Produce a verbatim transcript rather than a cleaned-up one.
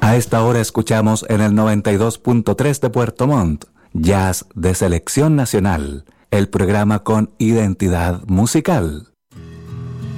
A esta hora escuchamos en el noventa y dos punto tres de Puerto Montt, Jazz de Selección Nacional, el programa con identidad musical.